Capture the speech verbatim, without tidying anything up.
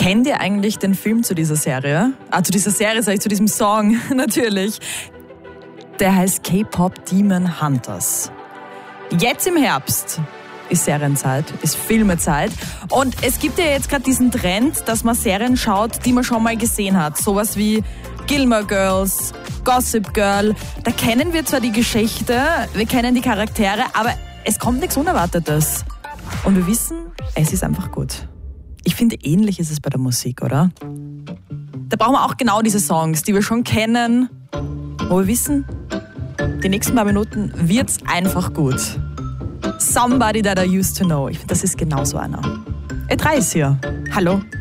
Kennt ihr eigentlich den Film zu dieser Serie? Ah, zu dieser Serie, sag ich, zu diesem Song, natürlich. Der heißt K-Pop Demon Hunters. Jetzt im Herbst ist Serienzeit, ist Filmezeit. Und es gibt ja jetzt gerade diesen Trend, dass man Serien schaut, die man schon mal gesehen hat. Sowas wie Gilmore Girls, Gossip Girl. Da kennen wir zwar die Geschichte, wir kennen die Charaktere, aber es kommt nichts Unerwartetes. Und wir wissen, es ist einfach gut. Ich finde, ähnlich ist es bei der Musik, oder? Da brauchen wir auch genau diese Songs, die wir schon kennen, wo wir wissen, die nächsten paar Minuten wird's einfach gut. Somebody That I Used to Know. Ich finde, das ist genau so einer. E drei ist hier. Hallo.